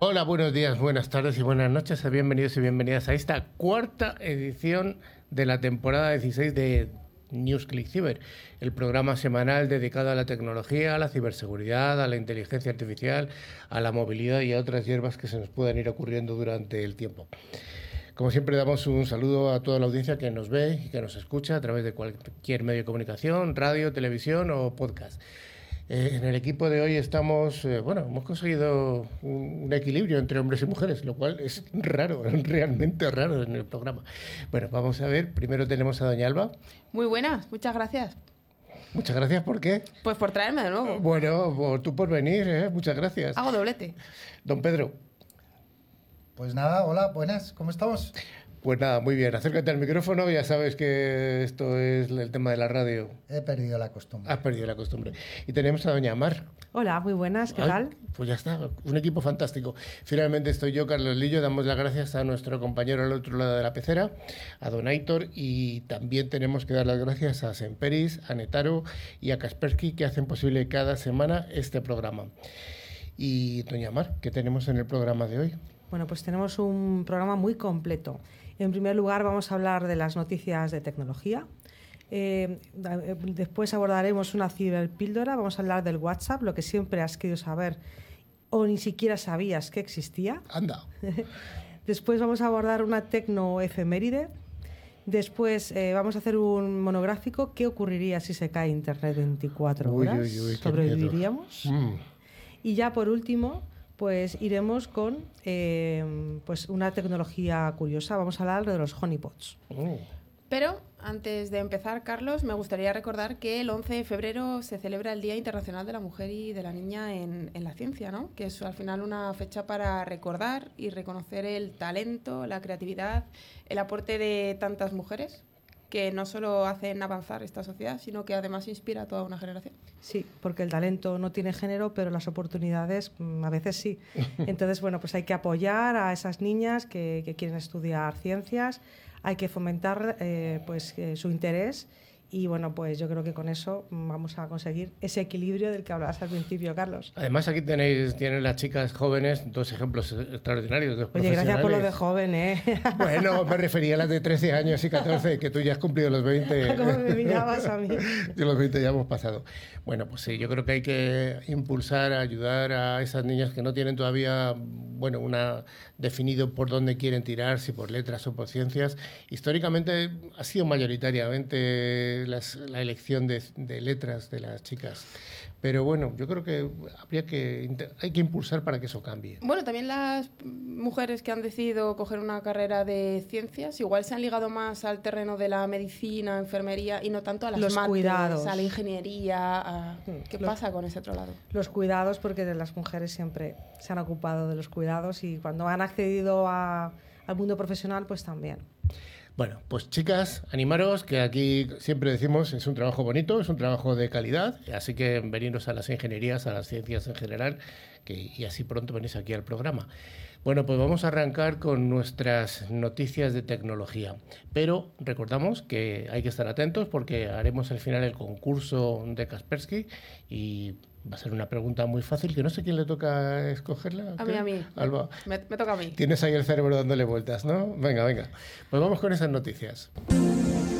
Hola, buenos días, buenas tardes y buenas noches. Bienvenidos y bienvenidas a esta cuarta edición de la temporada 16 de NewsClick Cyber, el programa semanal dedicado a la tecnología, a la ciberseguridad, a la inteligencia artificial, a la movilidad y a otras hierbas que se nos puedan ir ocurriendo durante el tiempo. Como siempre, damos un saludo a toda la audiencia que nos ve y que nos escucha a través de cualquier medio de comunicación, radio, televisión o podcast. En el equipo de hoy hemos conseguido un equilibrio entre hombres y mujeres, lo cual es raro, realmente raro en el programa. Bueno, vamos a ver, primero tenemos a doña Alba. Muy buenas, muchas gracias. Muchas gracias, ¿por qué? Pues por traerme de nuevo. Bueno, tú por venir, muchas gracias. Hago doblete. Don Pedro. Pues nada, hola, buenas, ¿cómo estamos? Pues nada, muy bien, acércate al micrófono, ya sabes que esto es el tema de la radio. He perdido la costumbre. Has perdido la costumbre. Y tenemos a doña Mar. Hola, muy buenas, ¿qué tal? Pues ya está, un equipo fantástico. Finalmente estoy yo, Carlos Lillo, damos las gracias a nuestro compañero al otro lado de la pecera, a don Aitor, y también tenemos que dar las gracias a Semperis, a Netaro y a Kaspersky, que hacen posible cada semana este programa. Y doña Mar, ¿qué tenemos en el programa de hoy? Bueno, pues tenemos un programa muy completo. En primer lugar, vamos a hablar de las noticias de tecnología. Después abordaremos una ciberpíldora. Vamos a hablar del WhatsApp, lo que siempre has querido saber o ni siquiera sabías que existía. Anda. Después vamos a abordar una tecnoefeméride. Después vamos a hacer un monográfico. ¿Qué ocurriría si se cae Internet 24 horas? ¿Sobreviviríamos? Y ya por último, pues iremos con pues una tecnología curiosa. Vamos a hablar de los honeypots. Pero antes de empezar, Carlos, me gustaría recordar que el 11 de febrero se celebra el Día Internacional de la Mujer y de la Niña en la Ciencia, ¿no? Que es al final una fecha para recordar y reconocer el talento, la creatividad, el aporte de tantas mujeres que no solo hacen avanzar esta sociedad, sino que además inspira a toda una generación. Sí, porque el talento no tiene género, pero las oportunidades a veces sí. Entonces, bueno, pues hay que apoyar a esas niñas que quieren estudiar ciencias, hay que fomentar su interés y, bueno, pues yo creo que con eso vamos a conseguir ese equilibrio del que hablabas al principio, Carlos. Además, aquí tienen las chicas jóvenes dos ejemplos extraordinarios. Dos Oye, gracias por lo de joven, ¿eh? Bueno, me refería a las de 13 años y 14, que tú ya has cumplido los 20. ¿Cómo me mirabas a mí? De los 20 ya hemos pasado. Bueno, pues sí, yo creo que hay que impulsar, ayudar a esas niñas que no tienen todavía, definido por dónde quieren tirar, si por letras o por ciencias. Históricamente ha sido mayoritariamente la elección de letras de las chicas. Pero bueno, yo creo que hay que impulsar para que eso cambie. Bueno, también las mujeres que han decidido coger una carrera de ciencias igual se han ligado más al terreno de la medicina, enfermería y no tanto a las los mates, cuidados, a la ingeniería. ¿Qué pasa con ese otro lado? Los cuidados, porque las mujeres siempre se han ocupado de los cuidados y cuando han accedido al mundo profesional, pues también. Bueno, pues chicas, animaros, que aquí siempre decimos es un trabajo bonito, es un trabajo de calidad, así que veniros a las ingenierías, a las ciencias en general, y así pronto venís aquí al programa. Bueno, pues vamos a arrancar con nuestras noticias de tecnología, pero recordamos que hay que estar atentos porque haremos al final el concurso de Kaspersky y va a ser una pregunta muy fácil, que no sé quién le toca escogerla. A mí. Alba. Me toca a mí. Tienes ahí el cerebro dándole vueltas, ¿no? Venga. Pues vamos con esas noticias.